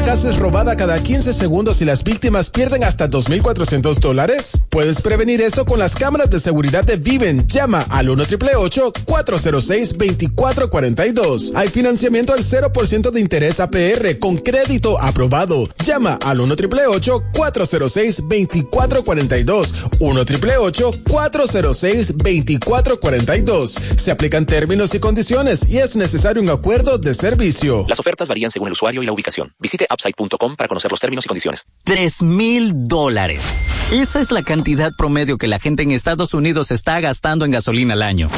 casa es robada cada 15 segundos y las víctimas pierden hasta $2,400? Puedes prevenir esto con las cámaras de seguridad de Viven. Llama al 1-888-406-2442. Hay financiamiento al 0% de interés APR con crédito aprobado. Llama al 1-888-406-2442. 1-888-406-2442. Se aplican términos y condiciones y es necesario un acuerdo de servicio. Las ofertas varían según el usuario y la ubicación. Visite upside.com para conocer los términos y condiciones. $3,000. Esa es la cantidad promedio que la gente en Estados Unidos está gastando en gasolina al año.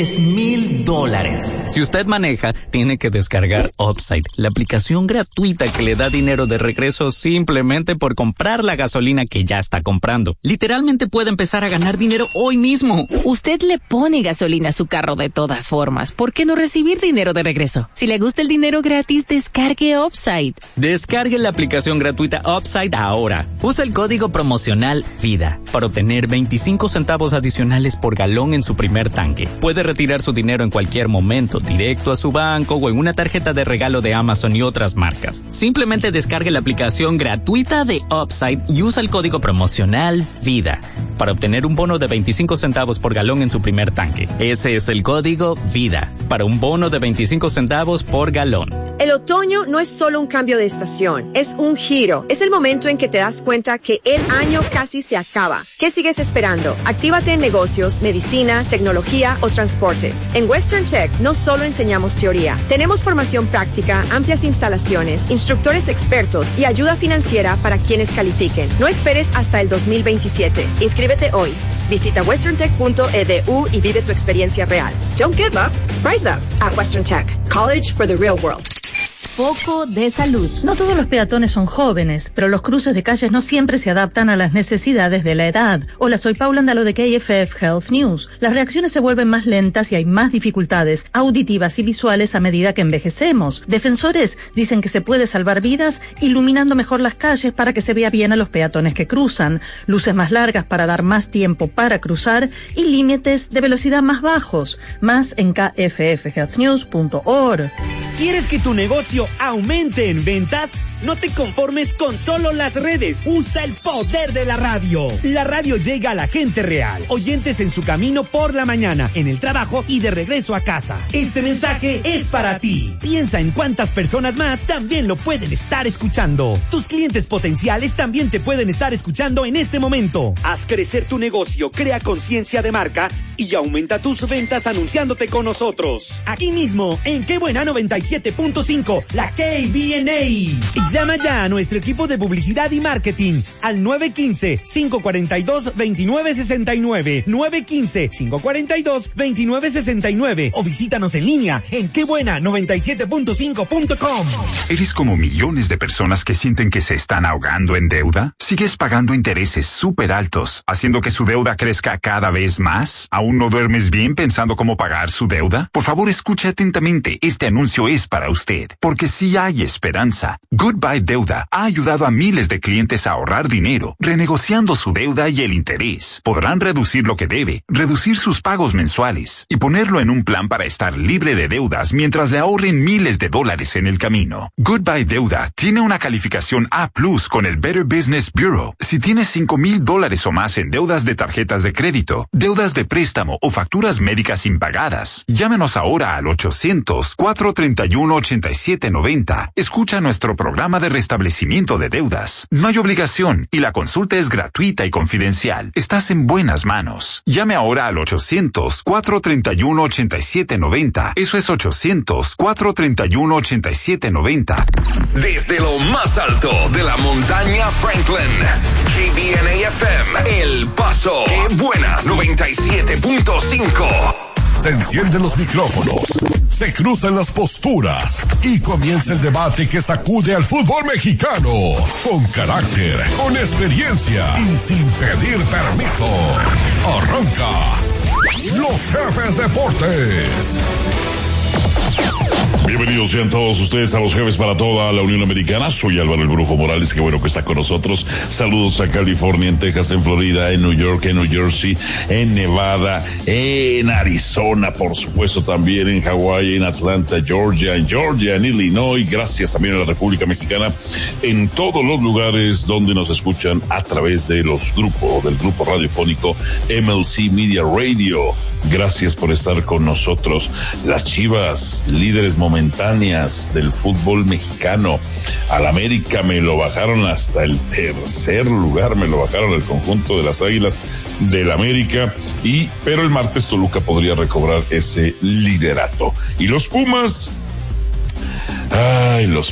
$3,000. Si usted maneja, tiene que descargar Upside, la aplicación gratuita que le da dinero de regreso simplemente por comprar la gasolina que ya está comprando. Literalmente puede empezar a ganar dinero hoy mismo. Usted le pone gasolina a su carro de todas formas. ¿Por qué no recibir dinero de regreso? Si le gusta el dinero gratis, descargue Upside. Descargue la aplicación gratuita Upside ahora. Usa el código promocional VIDA para obtener 25 centavos adicionales por galón en su primer tanque. Puede retirar su dinero en cualquier momento, directo a su banco o en una tarjeta de regalo de Amazon y otras marcas. Simplemente descargue la aplicación gratuita de Upside y usa el código promocional VIDA para obtener un bono de 25 centavos por galón en su primer tanque. Ese es el código VIDA para un bono de 25 centavos por galón. El otoño no es solo un cambio de estación, es un giro. Es el momento en que te das cuenta que el año casi se acaba. ¿Qué sigues esperando? Actívate en negocios, medicina, tecnología o transportes. En Western Tech no solo enseñamos teoría. Tenemos formación práctica, amplias instalaciones, instructores expertos y ayuda financiera para quienes califiquen. No esperes hasta el 2027. Inscríbete hoy. Visita westerntech.edu y vive tu experiencia real. Don't give up. Rise up at Western Tech. College for the real world. Foco de salud. No todos los peatones son jóvenes, pero los cruces de calles no siempre se adaptan a las necesidades de la edad. Hola, soy Paula Andalo de KFF Health News. Las reacciones se vuelven más lentas y hay más dificultades auditivas y visuales a medida que envejecemos. Defensores dicen que se puede salvar vidas iluminando mejor las calles para que se vea bien a los peatones que cruzan, luces más largas para dar más tiempo para cruzar y límites de velocidad más bajos. Más en kffhealthnews.org. ¿Quieres que tu negocio aumente en ventas? No te conformes con solo las redes. Usa el poder de la radio. La radio llega a la gente real. Oyentes en su camino por la mañana, en el trabajo y de regreso a casa. Este mensaje es para ti. Piensa en cuántas personas más también lo pueden estar escuchando. Tus clientes potenciales también te pueden estar escuchando en este momento. Haz crecer tu negocio, crea conciencia de marca y aumenta tus ventas anunciándote con nosotros. Aquí mismo, en Qué Buena 97.5, la KBNA. Llama ya a nuestro equipo de publicidad y marketing al 915-542-2969, 915-542-2969 o visítanos en línea en quebuena97.5.com. ¿Eres como millones de personas que sienten que se están ahogando en deuda? ¿Sigues pagando intereses súper altos, haciendo que su deuda crezca cada vez más? ¿Aún no duermes bien pensando cómo pagar su deuda? Por favor, escuche atentamente. Este anuncio es para usted, porque sí hay esperanza. Goodbye Deuda ha ayudado a miles de clientes a ahorrar dinero, renegociando su deuda y el interés. Podrán reducir lo que debe, reducir sus pagos mensuales y ponerlo en un plan para estar libre de deudas mientras le ahorren miles de dólares en el camino. Goodbye Deuda tiene una calificación A+ con el Better Business Bureau. Si tienes $5,000 o más en deudas de tarjetas de crédito, deudas de préstamo o facturas médicas impagadas, llámenos ahora al 800-431-8790. Escucha nuestro programa de restablecimiento de deudas. No hay obligación y la consulta es gratuita y confidencial. Estás en buenas manos. Llame ahora al 800-431-8790. Eso es 800-431-8790. Desde lo más alto de la montaña Franklin, KBNA-FM, El Paso, Qué Buena 97.5. Se encienden los micrófonos, se cruzan las posturas y comienza el debate que sacude al fútbol mexicano. Con carácter, con experiencia y sin pedir permiso. Arranca Los Jefes Deportes. Bienvenidos sean todos ustedes a los Jueves para toda la Unión Americana. Soy Álvaro el Brujo Morales, qué bueno que está con nosotros. Saludos a California, en Texas, en Florida, en New York, en New Jersey, en Nevada, en Arizona, por supuesto también en Hawái, en Atlanta, Georgia, en Illinois. Gracias también a la República Mexicana, en todos los lugares donde nos escuchan a través de los grupos, del grupo radiofónico MLC Media Radio. Gracias por estar con nosotros. Las Chivas, líderes momentáneas del fútbol mexicano. Al América me lo bajaron hasta el tercer lugar, me lo bajaron el conjunto de las Águilas del América, pero el martes Toluca podría recobrar ese liderato. Y los Pumas, los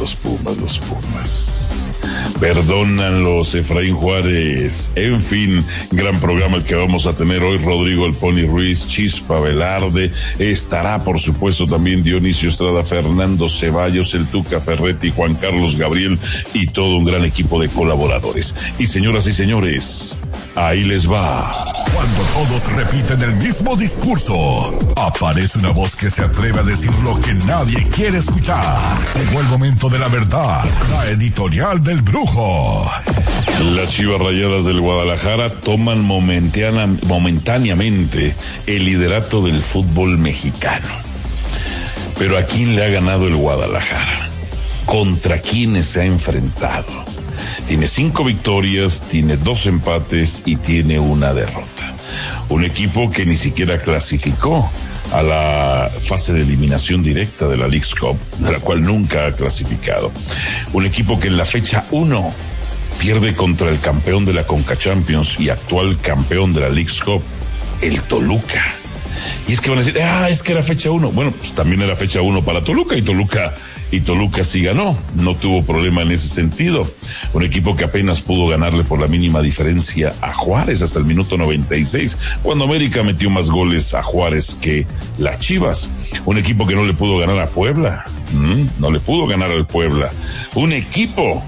Pumas. Perdónanlos, Efraín Juárez. En fin, gran programa el que vamos a tener hoy. Rodrigo el Pony Ruiz, Chispa Velarde, estará por supuesto también Dionisio Estrada, Fernando Ceballos, el Tuca Ferretti, Juan Carlos Gabriel y todo un gran equipo de colaboradores. Y señoras y señores, ahí les va. Cuando todos repiten el mismo discurso, aparece una voz que se atreve a decir lo que nadie quiere escuchar. Llegó el momento de la verdad, la editorial del Brujo. Las Chivas Rayadas del Guadalajara toman momentáneamente el liderato del fútbol mexicano. Pero ¿a quién le ha ganado el Guadalajara? ¿Contra quiénes se ha enfrentado? Tiene 5 victorias, tiene 2 empates y tiene 1 derrota. Un equipo que ni siquiera clasificó a la fase de eliminación directa de la Leagues Cup, de la cual nunca ha clasificado. Un equipo que en la fecha 1 pierde contra el campeón de la Conca Champions y actual campeón de la Leagues Cup, el Toluca. Y es que van a decir, es que era fecha 1. Bueno, pues también era fecha 1 para Toluca y Toluca sí ganó. No tuvo problema en ese sentido. Un equipo que apenas pudo ganarle por la mínima diferencia a Juárez hasta el minuto 96, cuando América metió más goles a Juárez que las Chivas. Un equipo que no le pudo ganar a Puebla. No le pudo ganar al Puebla. Un equipo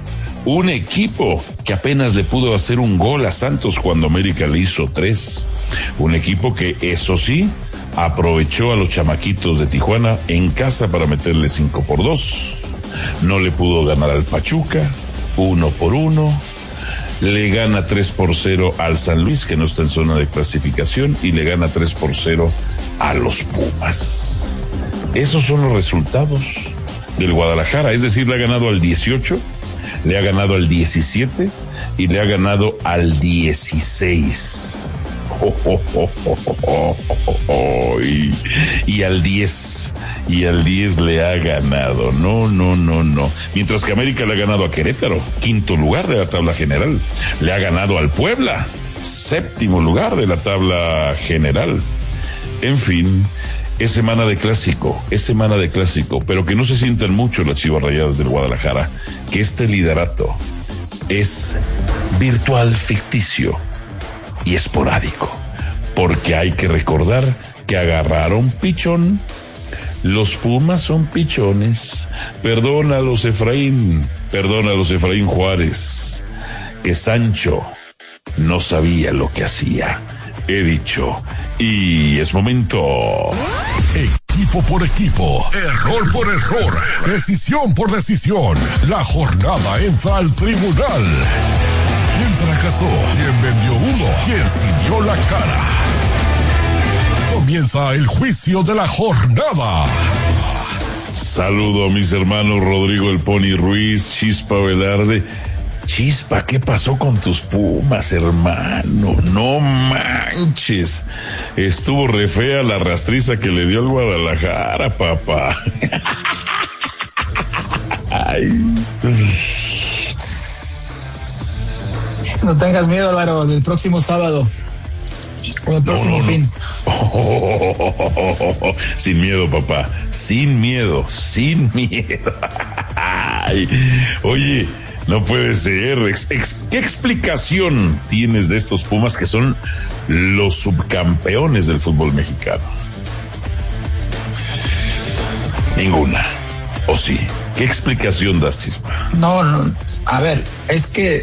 que apenas le pudo hacer un gol a Santos cuando América le hizo 3. Un equipo que, eso sí, aprovechó a los chamaquitos de Tijuana en casa para meterle 5-2. No le pudo ganar al Pachuca, 1-1. Le gana 3-0 al San Luis, que no está en zona de clasificación, y le gana 3-0 a los Pumas. Esos son los resultados del Guadalajara, es decir, le ha ganado al 18, le ha ganado al 17 y le ha ganado al 16. Y al 10 le ha ganado. No. Mientras que América le ha ganado a Querétaro, 5º lugar de la tabla general. Le ha ganado al Puebla, 7º lugar de la tabla general. En fin, es semana de clásico, pero que no se sientan mucho las Chivas Rayadas del Guadalajara, que este liderato es virtual, ficticio y esporádico, porque hay que recordar que agarraron pichón. Los Pumas son pichones. Perdónalos, Efraín Juárez, que Sancho no sabía lo que hacía. He dicho, y es momento. Equipo por equipo, error por error, decisión por decisión, la jornada entra al tribunal. ¿Quién fracasó? ¿Quién vendió humo? ¿Quién sintió la cara? Comienza el juicio de la jornada. Saludo a mis hermanos Rodrigo el Pony Ruiz, Chispa Velarde. Chispa, ¿qué pasó con tus Pumas, hermano? No manches. Estuvo re fea la rastriza que le dio el Guadalajara, papá. Ay. No tengas miedo, Álvaro, del próximo sábado. O el próximo fin. Sin miedo, papá. Sin miedo. Ay. Oye, no puede ser. ¿Qué explicación tienes de estos Pumas que son los subcampeones del fútbol mexicano? Ninguna. ¿O sí? ¿Qué explicación das, Chispa? No. A ver, es que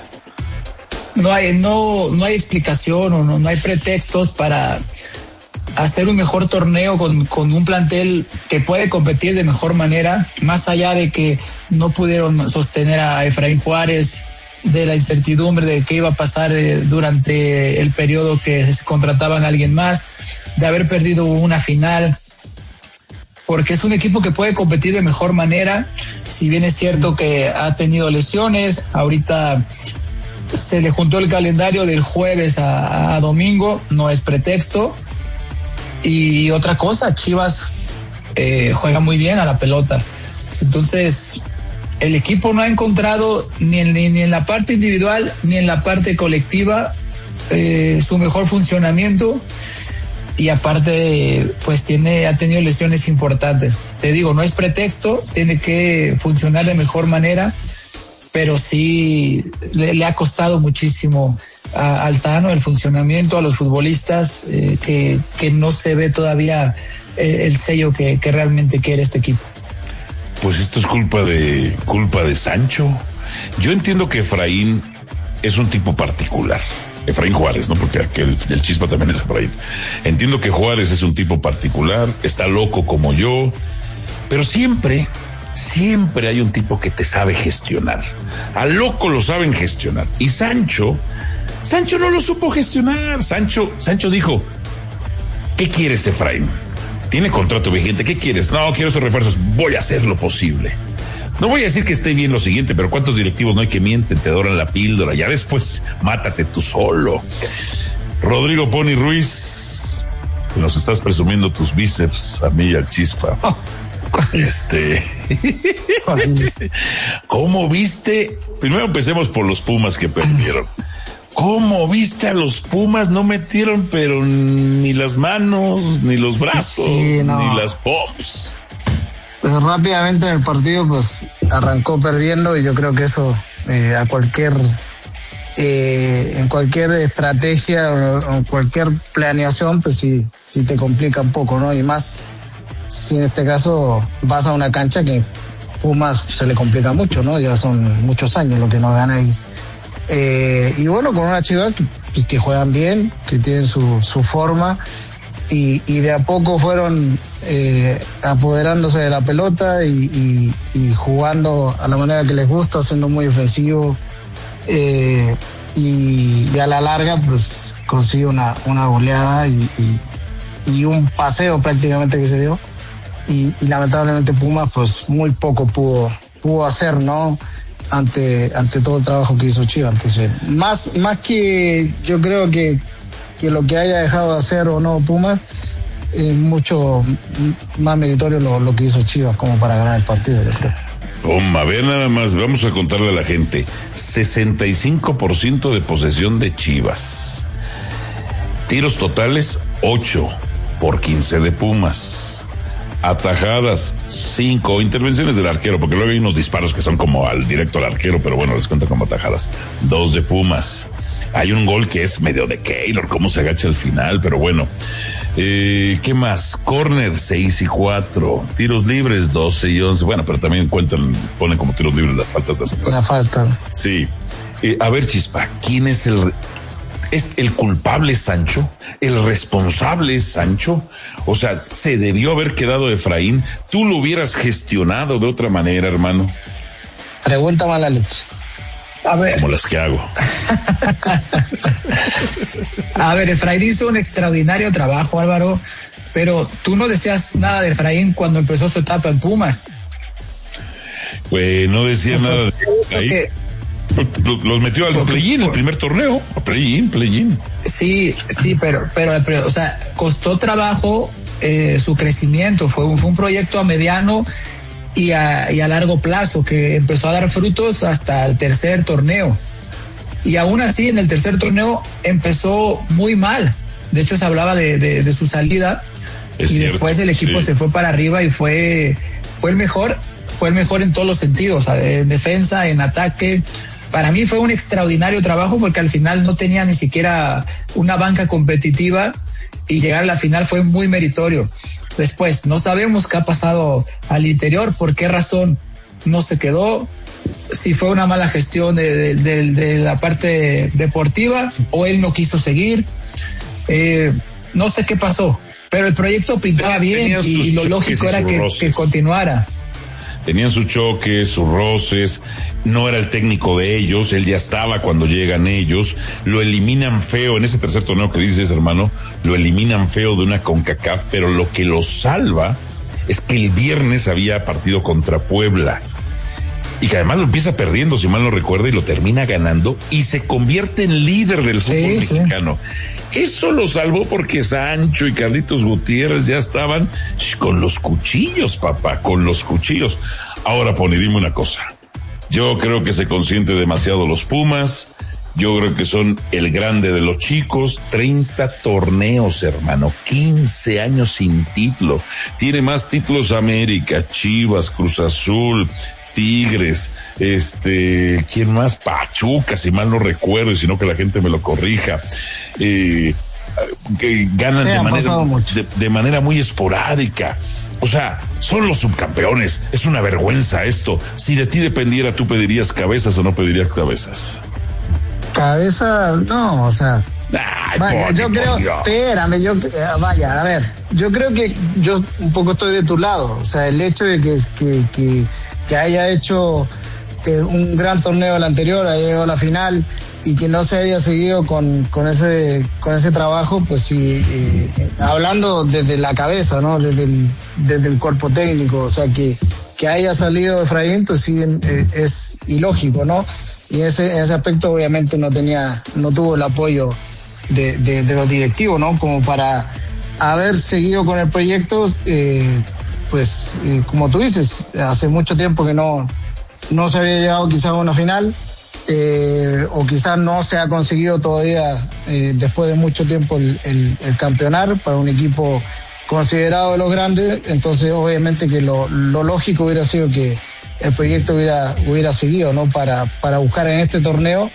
no hay explicación o no hay pretextos para hacer un mejor torneo con un plantel que puede competir de mejor manera, más allá de que no pudieron sostener a Efraín Juárez, de la incertidumbre de qué iba a pasar durante el periodo que se contrataban a alguien más, de haber perdido una final, porque es un equipo que puede competir de mejor manera. Si bien es cierto que ha tenido lesiones, ahorita se le juntó el calendario del jueves a domingo, no es pretexto. Y otra cosa, Chivas juega muy bien a la pelota. Entonces, el equipo no ha encontrado ni en la parte individual ni en la parte colectiva su mejor funcionamiento. Y aparte, pues ha tenido lesiones importantes. Te digo, no es pretexto, tiene que funcionar de mejor manera, pero sí le ha costado muchísimo al Tano el funcionamiento, a los futbolistas, que no se ve todavía el sello que realmente quiere este equipo. Pues esto es culpa de Sancho. Yo entiendo que Efraín es un tipo particular. Efraín Juárez, ¿no? Porque el Chispa también es Efraín. Entiendo que Juárez es un tipo particular, está loco como yo, pero siempre hay un tipo que te sabe gestionar. Al loco lo saben gestionar. Y Sancho no lo supo gestionar. Sancho dijo, ¿qué quieres, Efraín? Tiene contrato vigente, ¿qué quieres? No, quiero estos refuerzos, voy a hacer lo posible. No voy a decir que esté bien lo siguiente, pero ¿cuántos directivos no hay que mienten, te doran la píldora? Ya después, mátate tú solo. Rodrigo Pony Ruiz, nos estás presumiendo tus bíceps a mí y al Chispa. ¿Cómo viste? Primero empecemos por los Pumas que perdieron. ¿Cómo viste a los Pumas? No metieron, pero ni las manos, ni los brazos, ni las pops. Pues rápidamente en el partido pues arrancó perdiendo, y yo creo que eso en cualquier estrategia o en cualquier planeación pues sí te complica un poco, ¿no? Y más si en este caso vas a una cancha que Pumas se le complica mucho, ¿no? Ya son muchos años lo que no gana ahí. Y bueno, con una Chivas que juegan bien, que tienen su forma, y de a poco fueron apoderándose de la pelota y jugando a la manera que les gusta, siendo muy ofensivo, y a la larga pues consigue una goleada y un paseo prácticamente que se dio, y lamentablemente Pumas pues muy poco pudo hacer, ¿no? ante todo el trabajo que hizo Chivas. Entonces, más que yo creo que lo que haya dejado de hacer o no Pumas, es mucho más meritorio lo que hizo Chivas como para ganar el partido, yo creo. A ver, nada más, vamos a contarle a la gente. 65% de posesión de Chivas. Tiros totales, 8 por 15 de Pumas. Atajadas, 5. Intervenciones del arquero, porque luego hay unos disparos que son como directo al arquero, pero bueno, les cuento como atajadas. 2 de Pumas. Hay un gol que es medio de Keylor, cómo se agacha al final, pero bueno. ¿Qué más? Córner, 6 y 4. Tiros libres, 12 y 11. Bueno, pero también ponen como tiros libres las faltas de atrás. La falta. Sí. A ver, Chispa, ¿quién es el culpable? ¿Sancho? ¿El responsable Sancho? O sea, ¿se debió haber quedado Efraín? ¿Tú lo hubieras gestionado de otra manera, hermano? Pregunta mala leche. A ver. Como las que hago. A ver, Efraín hizo un extraordinario trabajo, Álvaro, pero tú no decías nada de Efraín cuando empezó su etapa en Pumas. Pues no decía nada de Efraín. Los metió al play-in, el primer torneo, a play-in. Sí, pero, o sea, costó trabajo su crecimiento, fue un proyecto a mediano y a largo plazo que empezó a dar frutos hasta el tercer torneo. Y aún así, en el tercer torneo empezó muy mal. De hecho, se hablaba de su salida, y cierto, después el equipo se fue para arriba y fue el mejor en todos los sentidos, en defensa, en ataque. Para mí fue un extraordinario trabajo porque al final no tenía ni siquiera una banca competitiva y llegar a la final fue muy meritorio. Después, no sabemos qué ha pasado al interior, por qué razón no se quedó, si fue una mala gestión de la parte deportiva o él no quiso seguir. No sé qué pasó, Pero el proyecto pintaba bien y lo lógico era que continuara. Tenían sus choques, sus roces, no era el técnico de ellos, él ya estaba cuando llegan ellos, lo eliminan feo en ese tercer torneo que dices, hermano, lo eliminan feo de una CONCACAF, pero lo que lo salva es que el viernes había partido contra Puebla. Y que además lo empieza perdiendo, si mal no recuerdo, y lo termina ganando y se convierte en líder del fútbol mexicano. Eso lo salvó porque Sancho y Carlitos Gutiérrez ya estaban con los cuchillos, papá, con los cuchillos. Ahora, Pony, dime una cosa. Yo creo que se consiente demasiado los Pumas. Yo creo que son el grande de los chicos. 30 torneos, hermano. 15 años sin título. Tiene más títulos América, Chivas, Cruz Azul, Tigres, ¿quién más? Pachuca, si mal no recuerdo, y si no que la gente me lo corrija. Que ganan de manera muy esporádica. O sea, son los subcampeones. Es una vergüenza esto. Si de ti dependiera, ¿tú pedirías cabezas o no pedirías cabezas? Cabezas, no, o sea. Ay, vaya, yo creo, espérame, vaya, a ver, yo creo que yo un poco estoy de tu lado. O sea, el hecho de que haya hecho un gran torneo el anterior, haya llegado a la final y que no se haya seguido con ese trabajo, pues sí, hablando desde la cabeza, ¿no? Desde el cuerpo técnico, o sea, que haya salido Efraín, pues sí, es ilógico, ¿no? Y en ese aspecto obviamente no tuvo el apoyo de los directivos, ¿no? Como para haber seguido con el proyecto, pues como tú dices, hace mucho tiempo que no se había llegado quizás a una final, o quizás no se ha conseguido todavía después de mucho tiempo el campeonar para un equipo considerado de los grandes. Entonces obviamente que lo lógico hubiera sido que el proyecto hubiera seguido, ¿no? Para buscar en este torneo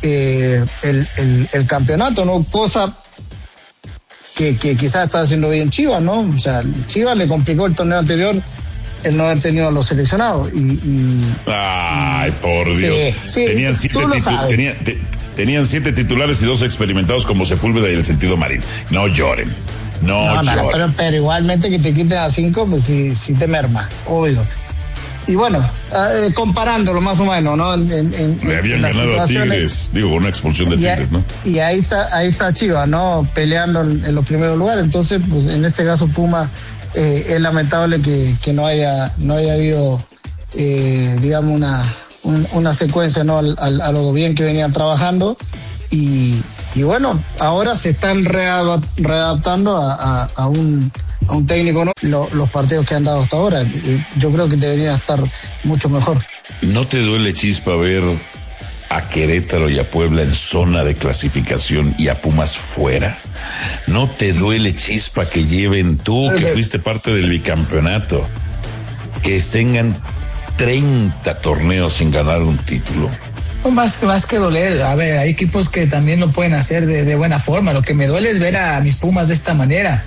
el campeonato, ¿no? Cosa que quizás está haciendo bien Chivas, ¿no? O sea, Chivas le complicó el torneo anterior el no haber tenido a los seleccionados Ay, por Dios. Sí, tenían 7 titulares y 2 experimentados como Sepúlveda y el sentido Marín. No lloren. No lloren. Pero igualmente que te quiten a 5, pues sí te merma, obvio. Y bueno, comparándolo más o menos, ¿no? Le habían ganado a Tigres, con una expulsión de Tigres, ¿no? Y ahí está Chivas, ¿no? Peleando en los primeros lugares. Entonces, pues en este caso Puma, es lamentable que no haya habido, digamos, una secuencia, ¿no? A lo bien que venían trabajando. Y bueno, ahora se están readaptando a un técnico, ¿no? Los partidos que han dado hasta ahora, yo creo que debería estar mucho mejor. ¿No te duele, Chispa, ver a Querétaro y a Puebla en zona de clasificación y a Pumas fuera? ¿No te duele, Chispa, que lleven tú, que fuiste parte del bicampeonato, que tengan 30 torneos sin ganar un título? Más que doler, a ver, hay equipos que también lo pueden hacer de buena forma. Lo que me duele es ver a mis Pumas de esta manera.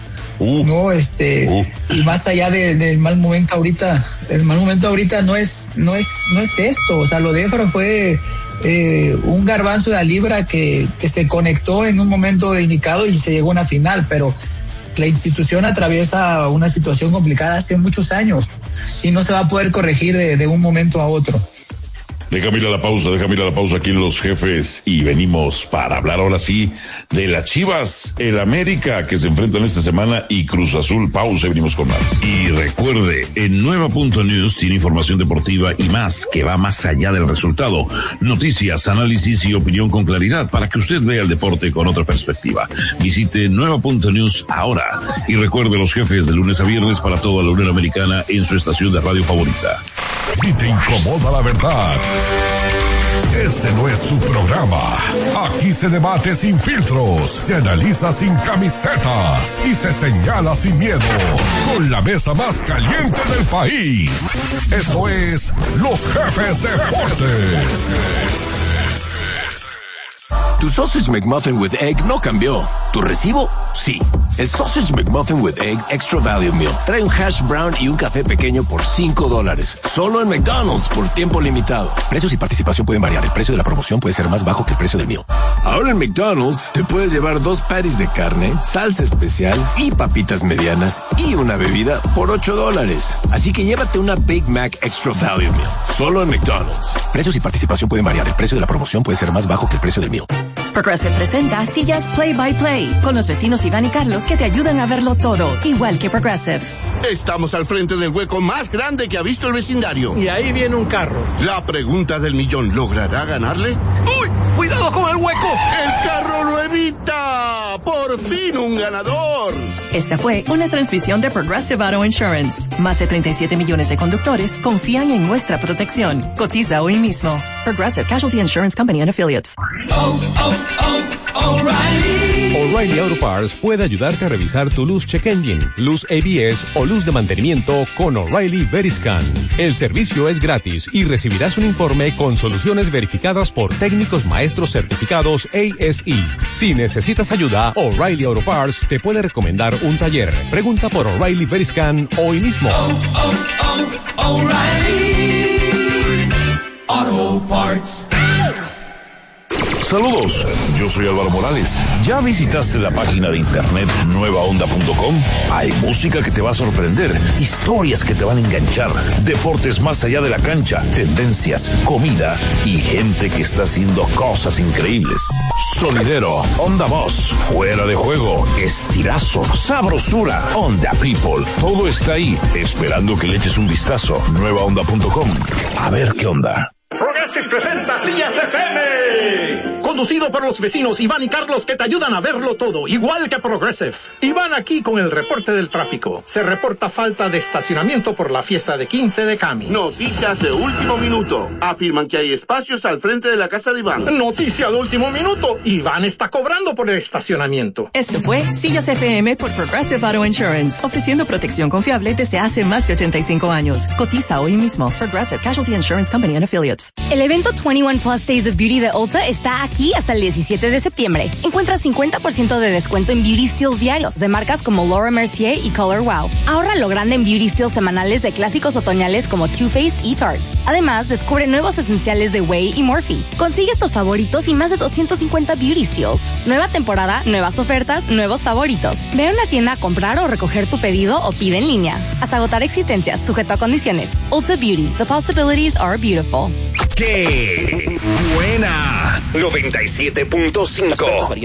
Y más allá del mal momento ahorita, no es esto. O sea, lo de Efra fue un garbanzo de la libra que se conectó en un momento indicado y se llegó a una final, pero la institución atraviesa una situación complicada hace muchos años y no se va a poder corregir de un momento a otro. Déjame ir a la pausa aquí en Los Jefes y venimos para hablar ahora sí de las Chivas, el América que se enfrentan esta semana y Cruz Azul. Pausa y venimos con más. Y recuerde, en Nueva.News tiene información deportiva y más que va más allá del resultado. Noticias, análisis y opinión con claridad para que usted vea el deporte con otra perspectiva. Visite Nueva.News ahora y recuerde Los Jefes de lunes a viernes para toda la Unión Americana en su estación de radio favorita. Si te incomoda la verdad, este no es tu programa. Aquí se debate sin filtros, se analiza sin camisetas y se señala sin miedo. Con la mesa más caliente del país. Esto es Los Jefes Deportes. Tu Sausage McMuffin with Egg no cambió. ¿Tu recibo? Sí. El Sausage McMuffin with Egg Extra Value Meal trae un hash brown y un café pequeño por $5. Solo en McDonald's por tiempo limitado. Precios y participación pueden variar. El precio de la promoción puede ser más bajo que el precio del meal. Ahora en McDonald's te puedes llevar 2 patties de carne, salsa especial y papitas medianas y una bebida por $8. Así que llévate una Big Mac Extra Value Meal. Solo en McDonald's. Precios y participación pueden variar. El precio de la promoción puede ser más bajo que el precio del meal. Progressive presenta sillas Play by Play con los vecinos Iván y Carlos que te ayudan a verlo todo, igual que Progressive. Estamos al frente del hueco más grande que ha visto el vecindario. Y ahí viene un carro. La pregunta del millón, ¿logrará ganarle? ¡Uy! ¡Cuidado con el hueco! ¡El carro lo evita! ¡Por fin un ganador! Esta fue una transmisión de Progressive Auto Insurance. Más de 37 millones de conductores confían en nuestra protección. Cotiza hoy mismo. Progressive Casualty Insurance Company and Affiliates. O'Reilly Auto Parts puede ayudarte a revisar tu luz check engine, luz ABS o luz de mantenimiento con O'Reilly Veriscan. El servicio es gratis y recibirás un informe con soluciones verificadas por técnicos maestros certificados ASE. Si necesitas ayuda, O'Reilly Auto Parts te puede recomendar un taller. Pregunta por O'Reilly Veriscan hoy mismo. O'Reilly Auto Parts. Saludos, yo soy Álvaro Morales. ¿Ya visitaste la página de internet nuevaonda.com? Hay música que te va a sorprender, historias que te van a enganchar, deportes más allá de la cancha, tendencias, comida y gente que está haciendo cosas increíbles. Sonidero, Onda Voz, fuera de juego, estirazo, sabrosura, Onda People. Todo está ahí, esperando que le eches un vistazo. Nuevaonda.com. A ver qué onda. Progressive presenta Sillas FM, conducido por los vecinos Iván y Carlos que te ayudan a verlo todo, igual que Progressive. Iván aquí con el reporte del tráfico. Se reporta falta de estacionamiento por la fiesta de 15 de Cami. Noticias de último minuto. Afirman que hay espacios al frente de la casa de Iván. Noticia de último minuto. Iván está cobrando por el estacionamiento. Esto fue Sillas FM por Progressive Auto Insurance, ofreciendo protección confiable desde hace más de 85 años. Cotiza hoy mismo. Progressive Casualty Insurance Company and Affiliates. El evento 21 Plus Days of Beauty de Ulta está aquí hasta el 17 de septiembre. Encuentra 50% de descuento en beauty steals diarios de marcas como Laura Mercier y Color Wow. Ahorra lo grande en beauty steals semanales de clásicos otoñales como Too Faced y Tarte. Además, descubre nuevos esenciales de Way y Morphe. Consigue estos favoritos y más de 250 beauty steals. Nueva temporada, nuevas ofertas, nuevos favoritos. Ve a una tienda a comprar o recoger tu pedido o pide en línea. Hasta agotar existencias, sujeto a condiciones. Ulta Beauty. The possibilities are beautiful. ¡Qué buena! 97.5